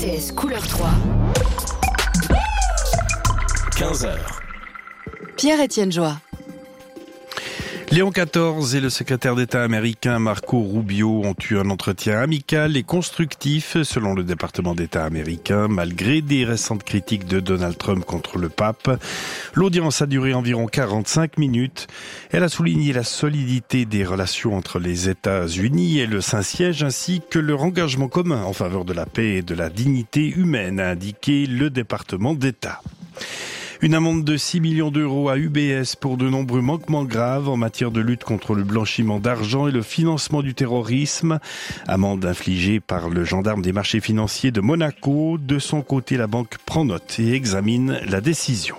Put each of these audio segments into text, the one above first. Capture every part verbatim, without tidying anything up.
T S couleur trois. quinze heures. Pierre-Étienne Joie. Léon quatorze et le secrétaire d'État américain Marco Rubio ont eu un entretien amical et constructif, selon le département d'État américain, malgré des récentes critiques de Donald Trump contre le pape. L'audience a duré environ quarante-cinq minutes. Elle a souligné la solidité des relations entre les États-Unis et le Saint-Siège, ainsi que leur engagement commun en faveur de la paix et de la dignité humaine, a indiqué le département d'État. Une amende de six millions d'euros à U B S pour de nombreux manquements graves en matière de lutte contre le blanchiment d'argent et le financement du terrorisme. Amende infligée par le gendarme des marchés financiers de Monaco. De son côté, la banque prend note et examine la décision.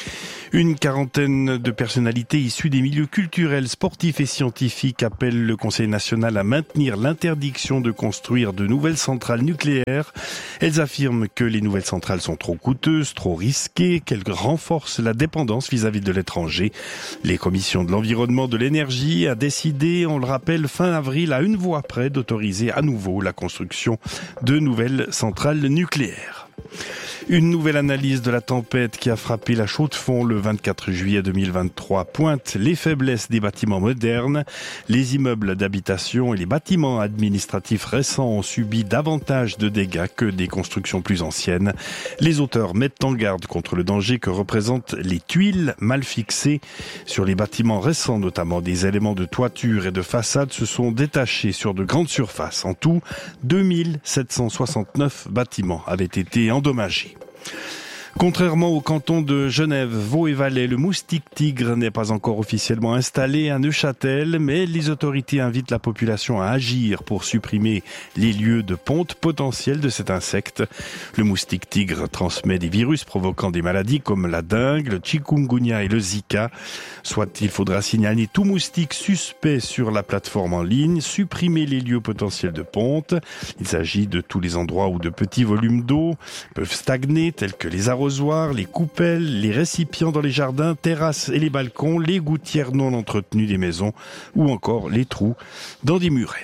Une quarantaine de personnalités issues des milieux culturels, sportifs et scientifiques appellent le Conseil national à maintenir l'interdiction de construire de nouvelles centrales nucléaires. Elles affirment que les nouvelles centrales sont trop coûteuses, trop risquées, qu'elles renforcent la dépendance vis-à-vis de l'étranger. Les commissions de l'environnement, de l'énergie a décidé, on le rappelle, fin avril, à une voix près, d'autoriser à nouveau la construction de nouvelles centrales nucléaires. Une nouvelle analyse de la tempête qui a frappé la Chaux-de-Fonds le vingt-quatre juillet deux mille vingt-trois pointe les faiblesses des bâtiments modernes. Les immeubles d'habitation et les bâtiments administratifs récents ont subi davantage de dégâts que des constructions plus anciennes. Les auteurs mettent en garde contre le danger que représentent les tuiles mal fixées. Sur les bâtiments récents, notamment, des éléments de toiture et de façade se sont détachés sur de grandes surfaces. En tout, deux mille sept cent soixante-neuf bâtiments avaient été endommagés. Contrairement au canton de Genève, Vaud et Valais, le moustique tigre n'est pas encore officiellement installé à Neuchâtel, mais les autorités invitent la population à agir pour supprimer les lieux de ponte potentiels de cet insecte. Le moustique tigre transmet des virus provoquant des maladies comme la dengue, le chikungunya et le zika. Soit il faudra signaler tout moustique suspect sur la plateforme en ligne, supprimer les lieux potentiels de ponte. Il s'agit de tous les endroits où de petits volumes d'eau peuvent stagner, tels que les arrosoirs, les coupelles, les récipients dans les jardins, terrasses et les balcons, les gouttières non entretenues des maisons ou encore les trous dans des murets.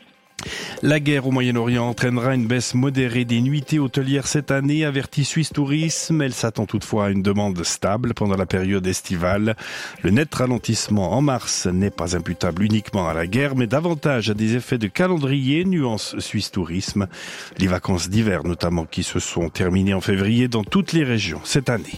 La guerre au Moyen-Orient entraînera une baisse modérée des nuitées hôtelières cette année, avertit Suisse Tourisme. Elle s'attend toutefois à une demande stable pendant la période estivale. Le net ralentissement en mars n'est pas imputable uniquement à la guerre, mais davantage à des effets de calendrier, nuance Suisse Tourisme. Les vacances d'hiver notamment qui se sont terminées en février dans toutes les régions cette année.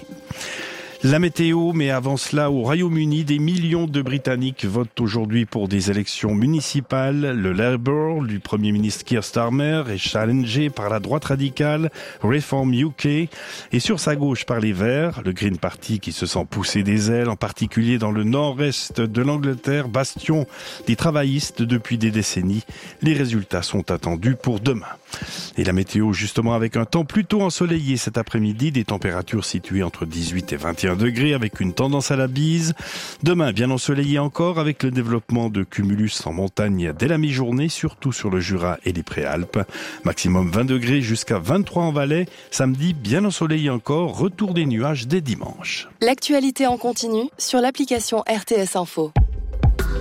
La météo, mais avant cela, au Royaume-Uni, des millions de Britanniques votent aujourd'hui pour des élections municipales. Le Labour du Premier ministre Keir Starmer est challengé par la droite radicale Reform U K et sur sa gauche par les Verts, le Green Party qui se sent pousser des ailes, en particulier dans le nord-est de l'Angleterre, bastion des travaillistes depuis des décennies. Les résultats sont attendus pour demain. Et la météo, justement, avec un temps plutôt ensoleillé cet après-midi, des températures situées entre dix-huit et vingt et un degrés avec une tendance à la bise. Demain, bien ensoleillé encore avec le développement de cumulus en montagne dès la mi-journée, surtout sur le Jura et les Préalpes. Maximum vingt degrés jusqu'à vingt-trois en Valais. Samedi, bien ensoleillé encore, retour des nuages dès dimanche. L'actualité en continu sur l'application R T S Info.